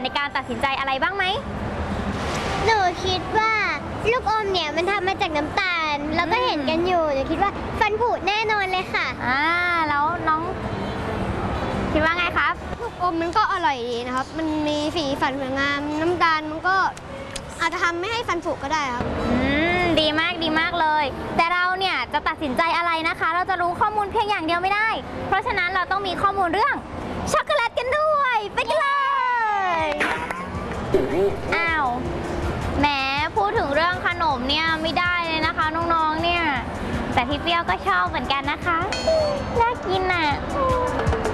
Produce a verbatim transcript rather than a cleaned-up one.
ในการตัดสินใจอะไรบ้างไหมหนูคิดว่าลูกอมเนี่ยมันทำมาจากน้ำตาลแล้วก็เห็นกันอยู่หนูคิดว่าฟันผุแน่นอนเลยค่ะอ่าแล้วน้องคิดว่าไงครับลูกอมมันก็อร่อยดีนะครับมันมีสีสันสวยงามน้ำตาลมันก็อาจจะทำไม่ให้ฟันผุก็ได้ครับอืมดีมากดีมากเลยแต่เราเนี่ยจะตัดสินใจอะไรนะคะเราจะรู้ข้อมูลเพียงอย่างเดียวไม่ได้เพราะฉะนั้นเราต้องมีข้อมูลเรื่องช็อกโกแลตกันด้วยไปกันเลยอ้าวแหมพูดถึงเรื่องขนมเนี่ยไม่ได้เลยนะคะน้องๆเนี่ยแต่พี่เปรี้ยวก็ชอบเหมือนกันนะคะน่ากินอ่ะ